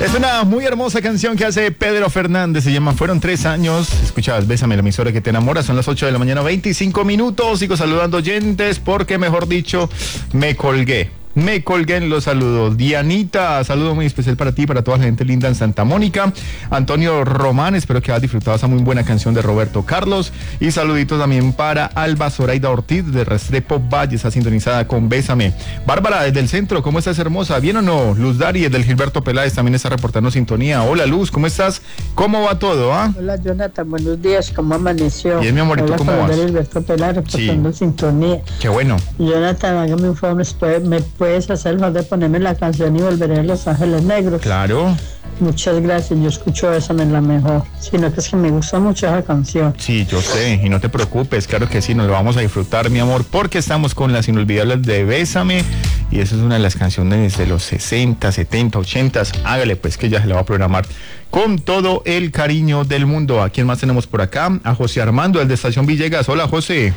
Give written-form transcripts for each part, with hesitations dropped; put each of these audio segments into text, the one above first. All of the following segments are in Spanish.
Es una muy hermosa canción que hace Pedro Fernández, se llama Fueron 3 años. Escuchabas Bésame, la emisora que te enamora. Son las 8 de la mañana, 25 minutos. Sigo saludando oyentes porque, mejor dicho, me colgué en los saludos. Dianita, saludo muy especial para ti, para toda la gente linda en Santa Mónica. Antonio Román, espero que hayas disfrutado esa muy buena canción de Roberto Carlos. Y saluditos también para Alba Zoraida Ortiz de Restrepo Valle, está sintonizada con Bésame. Bárbara, desde el centro, ¿cómo estás, hermosa? ¿Bien o no? Luz Dari, del Gilberto Peláez, también está reportando sintonía. Hola, Luz, ¿cómo estás? ¿Cómo va todo, ah? Hola, Jonathan, buenos días, ¿cómo amaneció? Bien, mi amorito, ¿cómo vas? Gilberto Peláez, reportando sintonía. Qué bueno. Jonathan, hágame un favor, ¿me puedes hacer el favor de ponerme la canción y volveré a Los Ángeles Negros? Claro. Muchas gracias, yo escucho esa, no es la mejor, sino que es que me gusta mucho esa canción. Sí, yo sé, y no te preocupes, claro que sí, nos lo vamos a disfrutar, mi amor, porque estamos con las inolvidables de Bésame, y esa es una de las canciones de los 60, 70, 80, hágale pues que ya se la va a programar con todo el cariño del mundo. ¿A quién más tenemos por acá? A José Armando, el de Estación Villegas. Hola, José.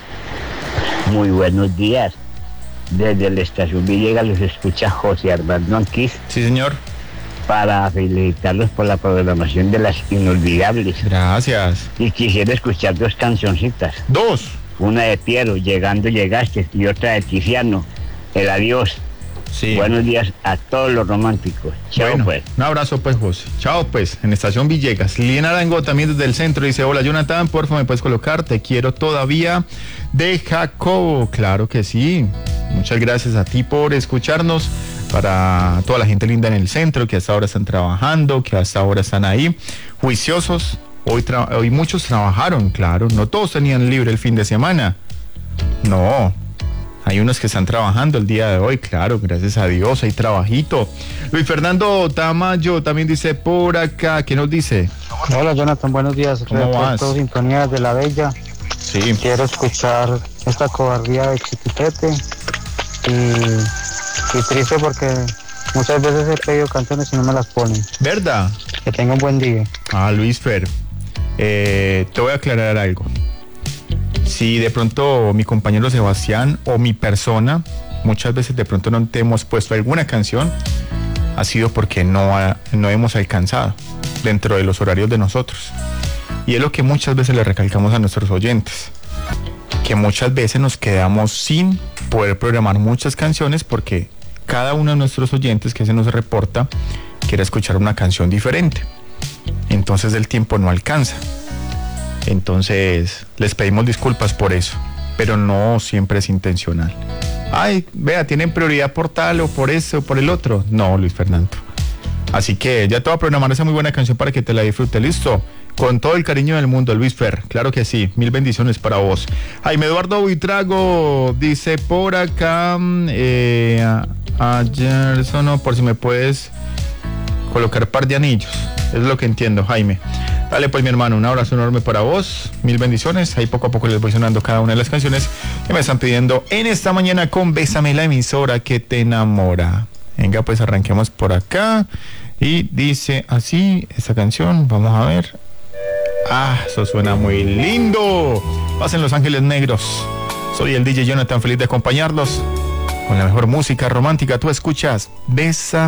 Muy buenos días. Desde la Estación Villegas los escucha José Armando Anquís. Sí, señor. Para felicitarlos por la programación de las inolvidables. Gracias. Y quisiera escuchar 2 cancioncitas. ¿2? Una de Piero, Llegando Llegaste, y otra de Tiziano, El Adiós. Sí. Buenos días a todos los románticos. Chao, bueno, pues. Un abrazo pues, José. Chao pues, en Estación Villegas. Liliana Arango también desde el centro dice: hola, Jonathan, porfa, ¿me puedes colocar Te Quiero Todavía de Jacobo? Claro que sí. Muchas gracias a ti por escucharnos. Para toda la gente linda en el centro que hasta ahora están trabajando, que hasta ahora están ahí juiciosos. Hoy muchos trabajaron, claro. No todos tenían libre el fin de semana. No. Hay unos que están trabajando el día de hoy, claro, gracias a Dios, hay trabajito. Luis Fernando Tamayo también dice por acá, ¿qué nos dice? Hola, Jonathan, buenos días. ¿Cómo vas? Sintonía de La Bella. Sí. Quiero escuchar esta cobardía de Chiquitete y triste porque muchas veces he pedido canciones y no me las ponen. ¿Verdad? Que tenga un buen día. Luis Fer, te voy a aclarar algo. Si de pronto mi compañero Sebastián o mi persona, muchas veces de pronto no te hemos puesto alguna canción, ha sido porque no hemos alcanzado dentro de los horarios de nosotros. Y es lo que muchas veces le recalcamos a nuestros oyentes, que muchas veces nos quedamos sin poder programar muchas canciones porque cada uno de nuestros oyentes que se nos reporta quiere escuchar una canción diferente. Entonces el tiempo no alcanza. Entonces les pedimos disculpas por eso, pero no siempre es intencional. Ay, vea, tienen prioridad por tal o por eso o por el otro. No, Luis Fernando. Así que ya te voy a programar esa muy buena canción para que te la disfrutes. ¿Listo? Con todo el cariño del mundo, Luis Fer. Claro que sí. 1000 bendiciones para vos. Jaime Eduardo Buitrago dice por acá, ayer sonó, por si me puedes colocar par de anillos. Es lo que entiendo, Jaime. Dale pues, mi hermano, un abrazo enorme para vos, 1000 bendiciones. Ahí poco a poco les voy sonando cada una de las canciones que me están pidiendo en esta mañana con Bésame, la emisora que te enamora. Venga, pues arranquemos por acá. Y dice así, esta canción, vamos a ver. Eso suena muy lindo. Pasen Los Ángeles Negros. Soy el DJ Jonathan, feliz de acompañarlos con la mejor música romántica. Tú escuchas Bésame.